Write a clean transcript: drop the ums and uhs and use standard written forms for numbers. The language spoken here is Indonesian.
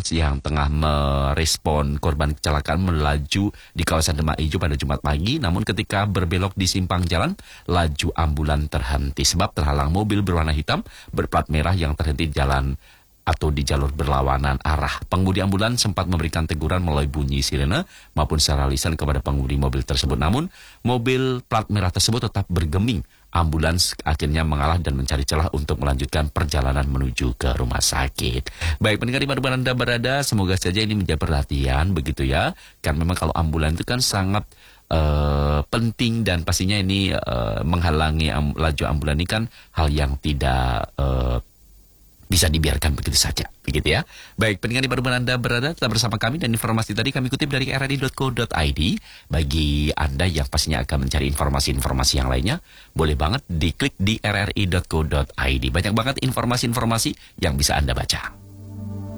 ambulans yang tengah merespon korban kecelakaan melaju di kawasan Demak Ijo pada Jumat pagi. Namun ketika berbelok di simpang jalan, laju ambulans terhenti sebab terhalang mobil berwarna hitam berplat merah yang terhenti di jalan atau di jalur berlawanan arah. Pengemudi ambulans sempat memberikan teguran melalui bunyi sirene maupun secara lisan kepada pengemudi mobil tersebut. Namun, mobil plat merah tersebut tetap bergeming. Ambulans akhirnya mengalah dan mencari celah untuk melanjutkan perjalanan menuju ke rumah sakit. Baik, pendengar dimanapun Anda berada, semoga saja ini menjadi perhatian begitu ya. Kan memang kalau ambulans itu kan sangat penting dan pastinya ini menghalangi laju ambulans ini kan hal yang tidak bisa dibiarkan begitu saja, begitu ya. Baik, pendengar dimanapun Anda berada, tetap bersama kami dan informasi tadi kami kutip dari rri.co.id. Bagi Anda yang pastinya akan mencari informasi-informasi yang lainnya, boleh banget diklik di rri.co.id. Banyak banget informasi-informasi yang bisa Anda baca.